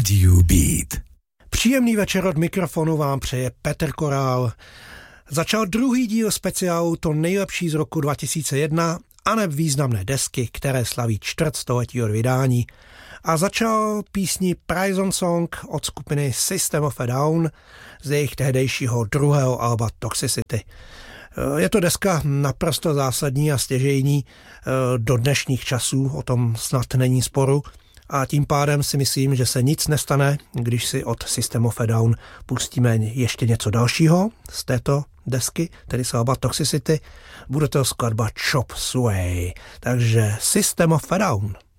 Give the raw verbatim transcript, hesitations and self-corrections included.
Radio Beat. Příjemný večer od mikrofonu vám přeje Petr Korál. Začal druhý díl speciálu To nejlepší z roku dva tisíce jedna a neb významné desky, které slaví čtvrtstoletí od vydání. A začal písní Prison Song od skupiny System of a Down z jejich tehdejšího druhého alba Toxicity. Je to deska naprosto zásadní a stěžejní do dnešních časů, o tom snad není sporu. A tím pádem si myslím, že se nic nestane, když si od System of a Down pustíme ještě něco dalšího z této desky, tedy z alba Toxicity. Bude to skladba Chop Suey. Takže System of a Down.